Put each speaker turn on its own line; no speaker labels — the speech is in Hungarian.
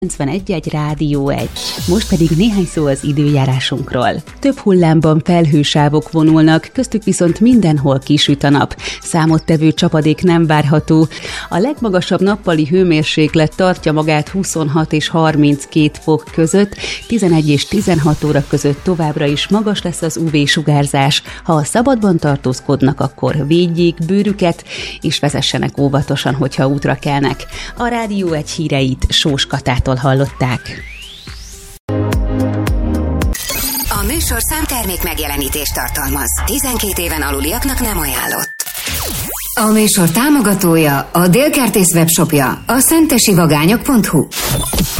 91 Rádió 1. Most pedig néhány szó az időjárásunkról. Több hullámban felhősávok vonulnak, köztük viszont mindenhol kisüt a nap. Számottevő csapadék nem várható. A legmagasabb nappali hőmérséklet tartja magát 26 és 32 fok között, 11 és 16 óra között továbbra is magas lesz az UV-sugárzás. Ha a szabadban tartózkodnak, akkor védjék bőrüket, és vezessenek óvatosan, hogyha útra kelnek. A Rádió 1 híreit Sós Katától hallották.
A műsorszám termék megjelenítést tartalmaz. 12 éven aluliaknak nem ajánlott. A műsor támogatója, a Dél Kertész webshopja, a szentesivagányok.hu.